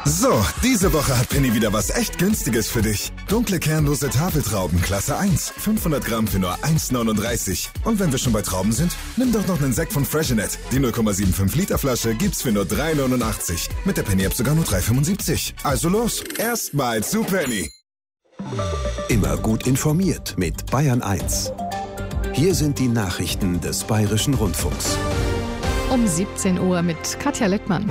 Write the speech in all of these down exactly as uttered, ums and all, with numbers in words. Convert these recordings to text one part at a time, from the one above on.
So, diese Woche hat Penny wieder was echt Günstiges für dich. Dunkle kernlose Tafeltrauben Klasse eins, fünfhundert Gramm für nur eins neununddreißig. Und wenn wir schon bei Trauben sind, nimm doch noch einen Sekt von Freshenet. Die null Komma fünfundsiebzig Liter Flasche gibt's für nur drei neunundachtzig. Mit der Penny App sogar nur drei fünfundsiebzig. Also los, erstmal zu Penny. Immer gut informiert mit Bayern eins. Hier sind die Nachrichten des Bayerischen Rundfunks. Um siebzehn Uhr mit Katja Leckmann.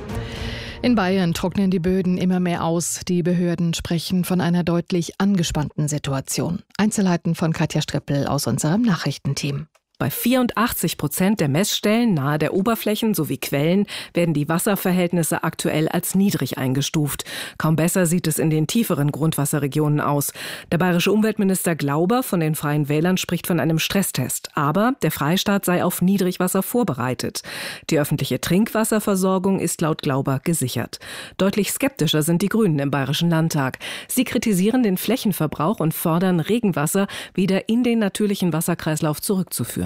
In Bayern trocknen die Böden immer mehr aus. Die Behörden sprechen von einer deutlich angespannten Situation. Einzelheiten von Katja Streppel aus unserem Nachrichtenteam. Bei vierundachtzig Prozent der Messstellen nahe der Oberflächen sowie Quellen werden die Wasserverhältnisse aktuell als niedrig eingestuft. Kaum besser sieht es in den tieferen Grundwasserregionen aus. Der bayerische Umweltminister Glauber von den Freien Wählern spricht von einem Stresstest. Aber der Freistaat sei auf Niedrigwasser vorbereitet. Die öffentliche Trinkwasserversorgung ist laut Glauber gesichert. Deutlich skeptischer sind die Grünen im Bayerischen Landtag. Sie kritisieren den Flächenverbrauch und fordern, Regenwasser wieder in den natürlichen Wasserkreislauf zurückzuführen.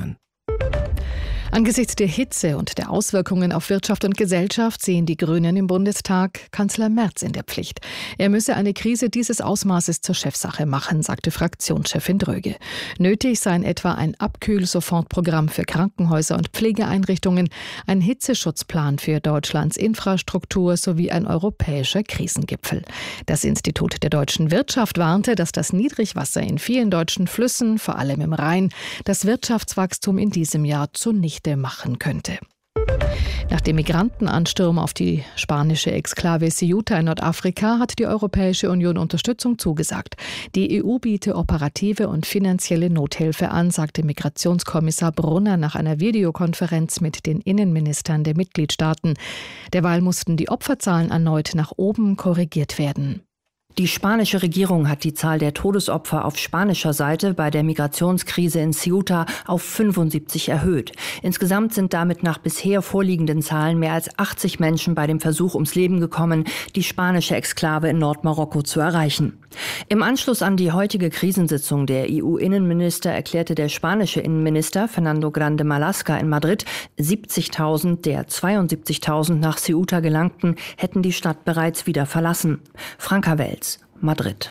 Angesichts der Hitze und der Auswirkungen auf Wirtschaft und Gesellschaft sehen die Grünen im Bundestag Kanzler Merz in der Pflicht. Er müsse eine Krise dieses Ausmaßes zur Chefsache machen, sagte Fraktionschefin Dröge. Nötig seien etwa ein Abkühl-Sofortprogramm für Krankenhäuser und Pflegeeinrichtungen, ein Hitzeschutzplan für Deutschlands Infrastruktur sowie ein europäischer Krisengipfel. Das Institut der deutschen Wirtschaft warnte, dass das Niedrigwasser in vielen deutschen Flüssen, vor allem im Rhein, das Wirtschaftswachstum in diesem Jahr zunichte machen könnte. Nach dem Migrantenansturm auf die spanische Exklave Ceuta in Nordafrika hat die Europäische Union Unterstützung zugesagt. Die E U biete operative und finanzielle Nothilfe an, sagte Migrationskommissar Brunner nach einer Videokonferenz mit den Innenministern der Mitgliedstaaten. Derweil mussten die Opferzahlen erneut nach oben korrigiert werden. Die spanische Regierung hat die Zahl der Todesopfer auf spanischer Seite bei der Migrationskrise in Ceuta auf fünfundsiebzig erhöht. Insgesamt sind damit nach bisher vorliegenden Zahlen mehr als achtzig Menschen bei dem Versuch ums Leben gekommen, die spanische Exklave in Nordmarokko zu erreichen. Im Anschluss an die heutige Krisensitzung der E U-Innenminister erklärte der spanische Innenminister Fernando Grande Marlaska in Madrid, siebzigtausend der zweiundsiebzigtausend nach Ceuta gelangten, hätten die Stadt bereits wieder verlassen. Franka Welz, Madrid.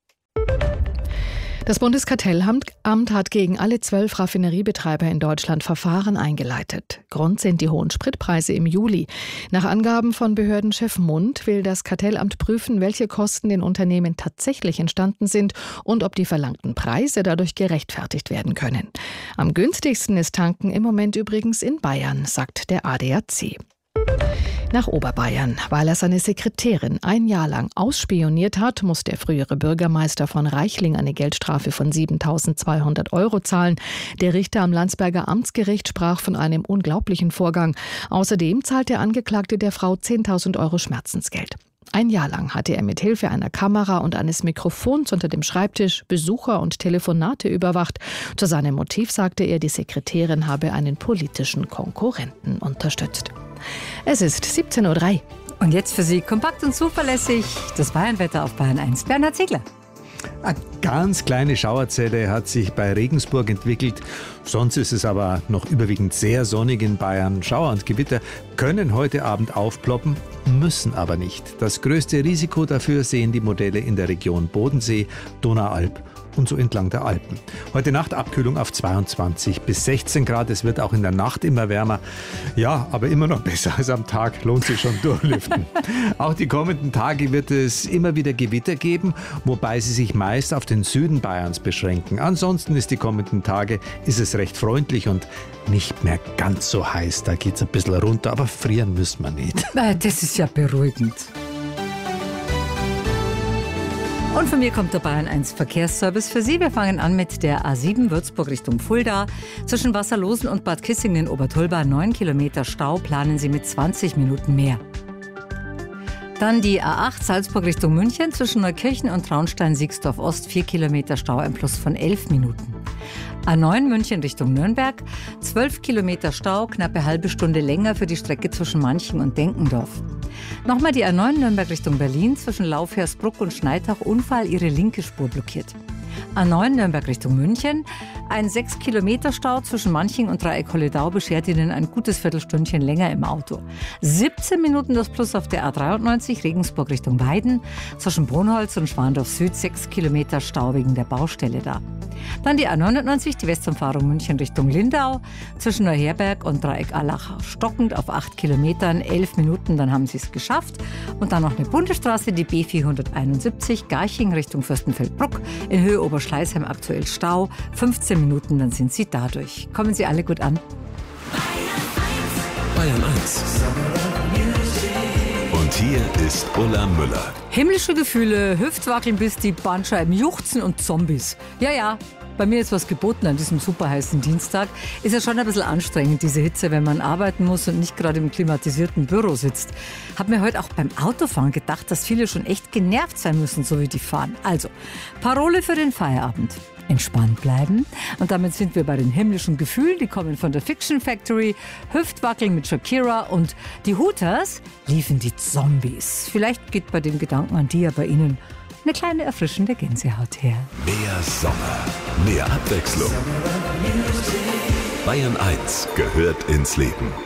Das Bundeskartellamt hat gegen alle zwölf Raffineriebetreiber in Deutschland Verfahren eingeleitet. Grund sind die hohen Spritpreise im Juli. Nach Angaben von Behördenchef Mund will das Kartellamt prüfen, welche Kosten den Unternehmen tatsächlich entstanden sind und ob die verlangten Preise dadurch gerechtfertigt werden können. Am günstigsten ist Tanken im Moment übrigens in Bayern, sagt der A D A C. Nach Oberbayern. Weil er seine Sekretärin ein Jahr lang ausspioniert hat, muss der frühere Bürgermeister von Reichling eine Geldstrafe von siebentausendzweihundert Euro zahlen. Der Richter am Landsberger Amtsgericht sprach von einem unglaublichen Vorgang. Außerdem zahlt der Angeklagte der Frau zehntausend Euro Schmerzensgeld. Ein Jahr lang hatte er mit Hilfe einer Kamera und eines Mikrofons unter dem Schreibtisch Besucher und Telefonate überwacht. Zu seinem Motiv sagte er, die Sekretärin habe einen politischen Konkurrenten unterstützt. Es ist siebzehn Uhr drei. Und jetzt für Sie kompakt und zuverlässig das Bayernwetter auf Bayern eins. Bernhard Ziegler. Eine ganz kleine Schauerzelle hat sich bei Regensburg entwickelt. Sonst ist es aber noch überwiegend sehr sonnig in Bayern. Schauer und Gewitter können heute Abend aufploppen, müssen aber nicht. Das größte Risiko dafür sehen die Modelle in der Region Bodensee, Donaualb und so entlang der Alpen. Heute Nacht Abkühlung auf zweiundzwanzig bis sechzehn Grad. Es wird auch in der Nacht immer wärmer. Ja, aber immer noch besser als am Tag. Lohnt sich schon durchlüften. Auch die kommenden Tage wird es immer wieder Gewitter geben, wobei sie sich meist auf den Süden Bayerns beschränken. Ansonsten ist die kommenden Tage ist es recht freundlich und nicht mehr ganz so heiß. Da geht es ein bisschen runter, aber frieren müssen wir nicht. Das ist ja beruhigend. Und von mir kommt der Bayern eins Verkehrsservice für Sie. Wir fangen an mit der A sieben Würzburg Richtung Fulda. Zwischen Wasserlosen und Bad Kissingen in Obertolba neun Kilometer Stau, planen Sie mit zwanzig Minuten mehr. Dann die A acht Salzburg Richtung München. Zwischen Neukirchen und Traunstein-Siegsdorf Ost vier Kilometer Stau, ein Plus von elf Minuten. A neun München Richtung Nürnberg. zwölf Kilometer Stau, knappe halbe Stunde länger für die Strecke zwischen Manching und Denkendorf. Nochmal die A neun Nürnberg Richtung Berlin. Zwischen Laufhersbruck und Schneidach Unfall, ihre linke Spur blockiert. A neun Nürnberg Richtung München. Ein sechs Kilometer Stau zwischen Manching und Dreieck-Holledau beschert Ihnen ein gutes Viertelstündchen länger im Auto. siebzehn Minuten das Plus auf der A dreiundneunzig Regensburg Richtung Weiden. Zwischen Brunholz und Schwandorf Süd sechs Kilometer Stau wegen der Baustelle da. Dann die A neunundneunzig, die Westumfahrung München Richtung Lindau. Zwischen Neuherberg und Dreieck-Allach stockend auf acht Kilometern, elf Minuten, dann haben Sie es geschafft. Und dann noch eine Bundesstraße, die B vierhunderteinundsiebzig, Garching Richtung Fürstenfeldbruck. In Höhe Oberschleißheim aktuell Stau, fünfzehn Minuten, dann sind Sie dadurch. Kommen Sie alle gut an. Bayern eins. Und hier ist Ulla Müller. Himmlische Gefühle, Hüftwackeln bis die Bandscheiben juchzen und Zombies. Ja, ja, bei mir ist was geboten an diesem super heißen Dienstag. Ist ja schon ein bisschen anstrengend, diese Hitze, wenn man arbeiten muss und nicht gerade im klimatisierten Büro sitzt. Hab mir heute auch beim Autofahren gedacht, dass viele schon echt genervt sein müssen, so wie die fahren. Also, Parole für den Feierabend. Entspannt bleiben. Und damit sind wir bei den himmlischen Gefühlen. Die kommen von der Fiction Factory. Hüftwackeln mit Shakira und die Hooters liefen die Zombies. Vielleicht geht bei dem Gedanken an die ja bei Ihnen eine kleine erfrischende Gänsehaut her. Mehr Sommer, mehr Abwechslung. Bayern eins gehört ins Leben.